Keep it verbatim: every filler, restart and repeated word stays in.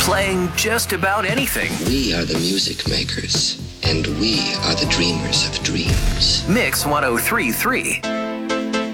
playing just about anything. We are the music makers, and we are the dreamers of dreams. Mix one oh three point three.